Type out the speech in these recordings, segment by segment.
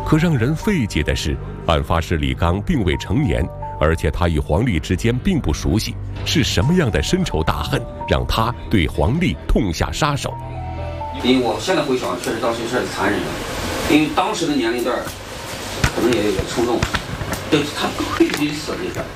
可让人费解的是，案发时李刚并未成年，而且他与黄丽之间并不熟悉，是什么样的深仇大恨，让他对黄丽痛下杀手？ 因为我现在回想，确实当时是残忍的，因为当时的年龄段可能也有点冲动，对他可以死这个。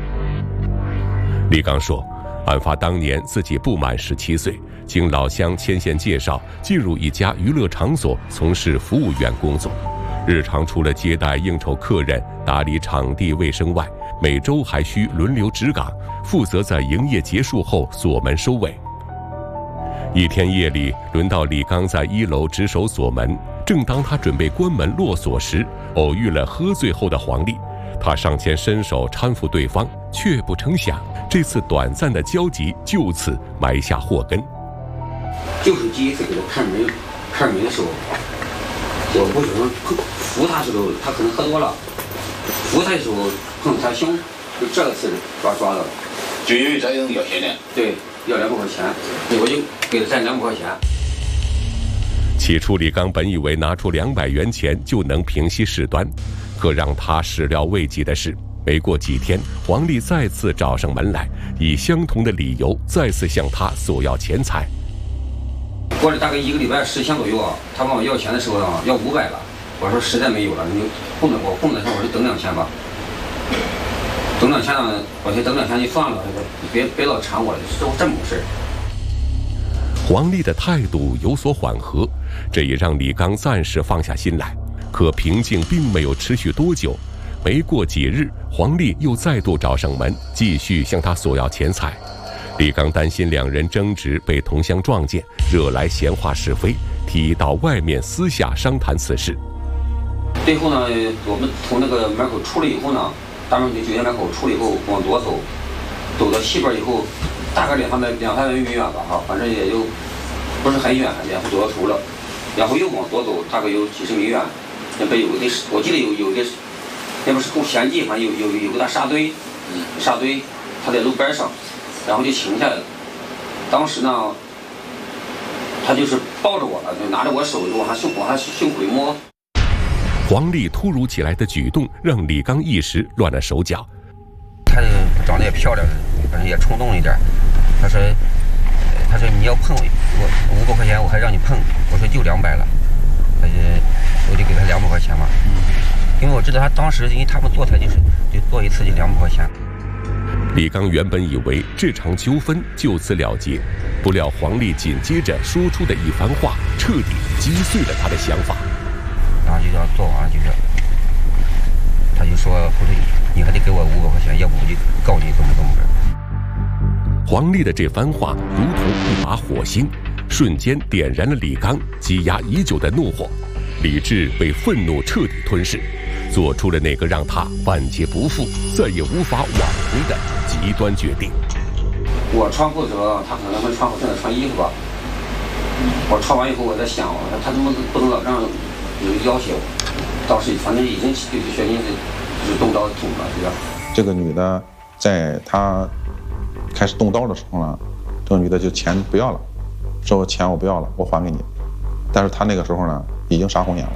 李刚说，案发当年自己不满17岁，经老乡牵线介绍进入一家娱乐场所从事服务员工作，日常除了接待应酬客人、打理场地卫生外，每周还需轮流值岗，负责在营业结束后锁门收尾。一天夜里，轮到李刚在1楼值守锁门，正当他准备关门落锁时，偶遇了喝醉后的黄丽。他上前伸手搀扶对方，却不成想，这次短暂的交集就此埋下祸根。 就是第一次给他开门的时候，我不可能扶他的时候，他可能喝多了，扶他的时候碰他胸，就这次抓的， 就因为这样要钱的。 对，要200块钱，我就给他200块钱。 起初李刚本以为拿出200元钱就能平息事端，可让他始料未及的是，没过几天，黄丽再次找上门来，以相同的理由再次向他索要钱财。 过了大概1个礼拜10天左右啊，他问我要钱的时候啊，要500了。我说实在没有了，你碰的时候我就等2天吧。等2天呢，我就等2天就算了，你别老缠我了，是这么回事。 黄丽的态度有所缓和，这也让李刚暂时放下心来。可平静并没有持续多久，没过几日，黄丽又再度找上门，继续向他索要钱财。李刚担心2人争执被同乡撞见，惹来闲话是非，提议到外面私下商谈此事。 最后呢，我们从那个门口出来以后呢，大门酒店门口出来以后往左走，走到西边以后，大概2、300米远吧，哈，反正也就不是很远，然后走到头了，然后又往左走，大概有几十米远，那边有个我记得有个，那不是够闲地，反正有个大沙堆，他在路边上，然后就停下来了。当时呢，他就是抱着我了，就拿着我手往他胸口一摸。 黄丽突如其来的举动让李刚一时乱了手脚。 她长得也漂亮，反正也冲动一点。他说你要碰我500块钱，我还让你碰。我说就200了，我就给他200块钱嘛。因为我知道他当时，因为他们坐台就坐一次就200块钱。 李刚原本以为这场纠纷就此了结，不料黄丽紧接着说出的一番话，彻底击碎了他的想法。 然后就要做完，他就说或者你还得给我500块钱，要不我就告你怎么着。 黄丽的这番话如同一把火星，瞬间点燃了李刚积压已久的怒火，理智被愤怒彻底吞噬，做出了那个让他万劫不复、再也无法挽回的极端决定。 我穿裤子，他可能会穿正在穿衣服吧。我穿完以后，我在想，他怎么不能老这样要挟我？当时反正已经对这决心是动刀捅了，是吧？ 这个女的在她开始动刀的时候呢，这个女的就钱不要了，说钱我不要了，我还给你。但是她那个时候呢，已经杀红眼了。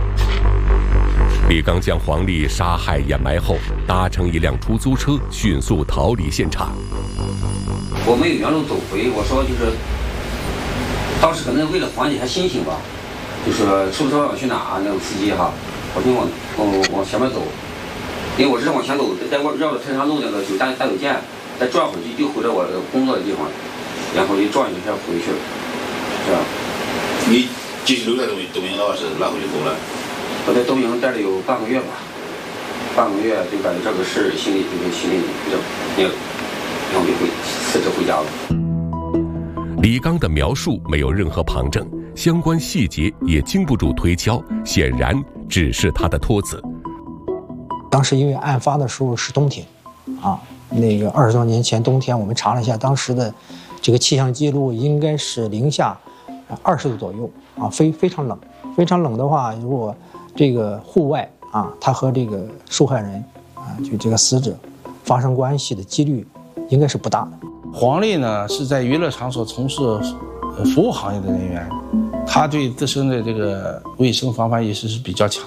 李刚将黄丽杀害掩埋后，搭乘一辆出租车迅速逃离现场。 我没有原路走回，我说就是当时可能为了缓解一下心情吧，就是是不是我去哪那个司机哈，我就往前面走，因为我是往前走，再绕着泰山路那个大酒店，再转回去就回到我工作的地方，然后一转一下回去了，是吧？ 你继续留在东营了，是哪回就走了？ 我在东营待了有半个月吧，半个月就感觉这个事心里比较然后就辞职回家了。 李刚的描述没有任何旁证，相关细节也经不住推敲，显然只是他的托词。 当时因为案发的时候是冬天，那个20多年前冬天，我们查了一下当时的这个气象记录，应该是零下20度左右非常冷。非常冷的话，如果这个户外他和这个受害人就这个死者发生关系的几率应该是不大的。 黄丽呢是在娱乐场所从事服务行业的人员，他对自身的这个卫生防范意识是比较强